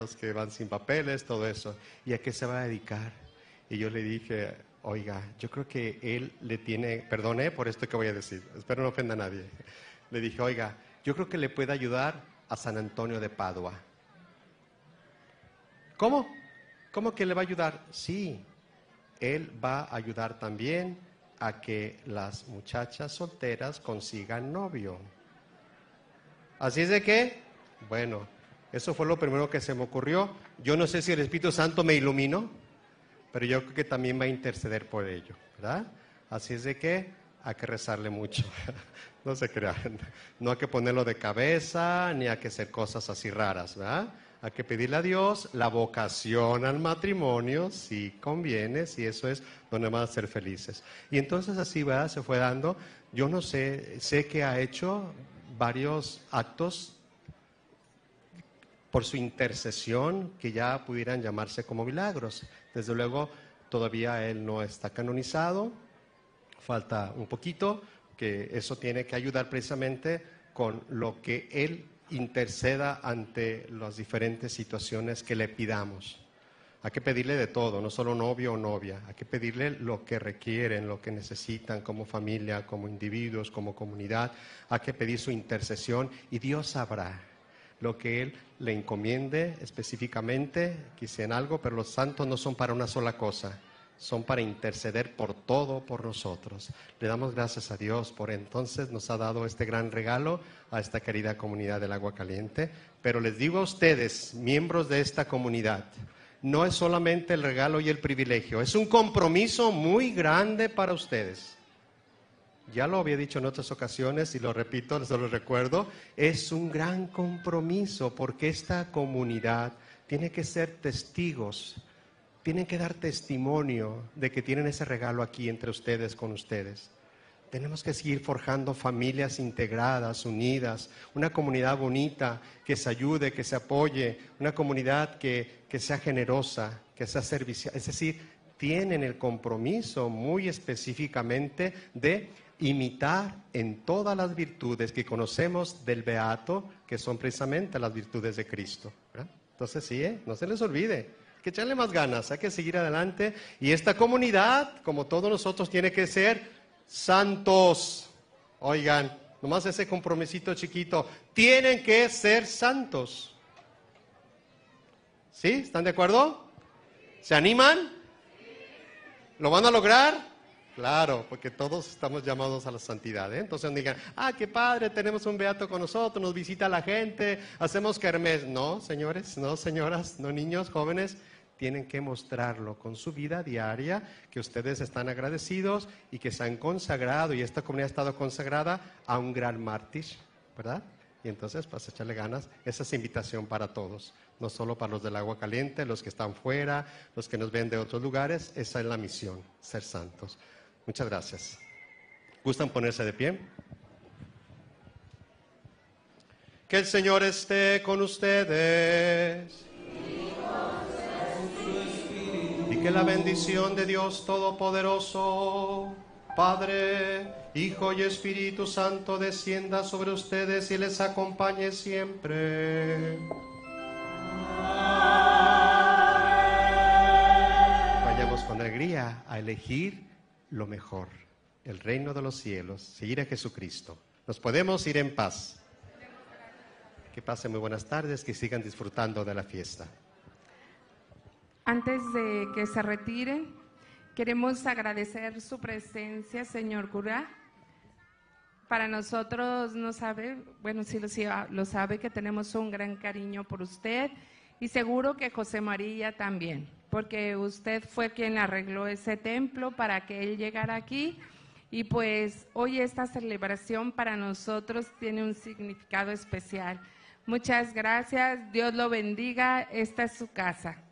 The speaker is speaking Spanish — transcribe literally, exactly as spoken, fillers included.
los que van sin papeles, todo eso. ¿Y a qué se va a dedicar? Y yo le dije, oiga, yo creo que él le tiene, perdone por esto que voy a decir, espero no ofenda a nadie. Le dije, oiga, yo creo que le puede ayudar a San Antonio de Padua. ¿Cómo? ¿Cómo que le va a ayudar? Sí, él va a ayudar también a que las muchachas solteras consigan novio. Así es de que, bueno, eso fue lo primero que se me ocurrió. Yo no sé si el Espíritu Santo me iluminó, pero yo creo que también va a interceder por ello, ¿verdad? Así es de que hay que rezarle mucho. No se crean, no hay que ponerlo de cabeza, ni hay que hacer cosas así raras, ¿verdad? Hay que pedirle a Dios la vocación al matrimonio, si conviene, si eso es donde van a ser felices. Y entonces así, ¿verdad? Se fue dando. Yo no sé, sé que ha hecho varios actos por su intercesión que ya pudieran llamarse como milagros. Desde luego, todavía él no está canonizado, falta un poquito, que eso tiene que ayudar precisamente con lo que él interceda ante las diferentes situaciones que le pidamos. Hay que pedirle de todo, no solo novio o novia, hay que pedirle lo que requieren, lo que necesitan como familia, como individuos, como comunidad. Hay que pedir su intercesión y Dios sabrá lo que Él le encomiende específicamente, quizá en algo, pero los santos no son para una sola cosa, son para interceder por todo, por nosotros. Le damos gracias a Dios por entonces nos ha dado este gran regalo a esta querida comunidad del Agua Caliente, pero les digo a ustedes, miembros de esta comunidad, no es solamente el regalo y el privilegio, es un compromiso muy grande para ustedes. Ya lo había dicho en otras ocasiones y lo repito, les lo recuerdo, es un gran compromiso porque esta comunidad tiene que ser testigos, tienen que dar testimonio de que tienen ese regalo aquí entre ustedes, con ustedes. Tenemos que seguir forjando familias integradas, unidas, una comunidad bonita que se ayude, que se apoye, una comunidad que, que sea generosa, que sea servicial. Es decir, tienen el compromiso muy específicamente de imitar en todas las virtudes que conocemos del Beato, que son precisamente las virtudes de Cristo, ¿verdad? Entonces sí, ¿eh? No se les olvide, hay que echarle más ganas, hay que seguir adelante. Y esta comunidad, como todos nosotros, tiene que ser santos. Oigan, nomás ese compromisito chiquito, tienen que ser santos. ¿Sí? ¿Están de acuerdo? ¿Se animan? ¿Lo van a lograr? Claro, porque todos estamos llamados a la santidad, ¿eh? Entonces no digan, ah, qué padre, tenemos un beato con nosotros, nos visita la gente, hacemos kermés. No, señores, no, señoras, no, niños, jóvenes, tienen que mostrarlo con su vida diaria, que ustedes están agradecidos y que se han consagrado, y esta comunidad ha estado consagrada a un gran mártir, ¿verdad? Y entonces, pues, echarle ganas. Esa es invitación para todos, no solo para los del Agua Caliente, los que están fuera, los que nos ven de otros lugares. Esa es la misión, ser santos. Muchas gracias. ¿Gustan ponerse de pie? Que el Señor esté con ustedes. Y que la bendición de Dios Todopoderoso, Padre, Hijo y Espíritu Santo, descienda sobre ustedes y les acompañe siempre. Vayamos con alegría a elegir lo mejor, el reino de los cielos, seguir a Jesucristo. Nos podemos ir en paz. Que pasen muy buenas tardes, que sigan disfrutando de la fiesta. Antes de que se retiren, queremos agradecer su presencia, señor cura. Para nosotros no sabe, bueno, sí lo, sí lo sabe, que tenemos un gran cariño por usted y seguro que José María también, porque usted fue quien arregló ese templo para que él llegara aquí y pues hoy esta celebración para nosotros tiene un significado especial. Muchas gracias, Dios lo bendiga, esta es su casa.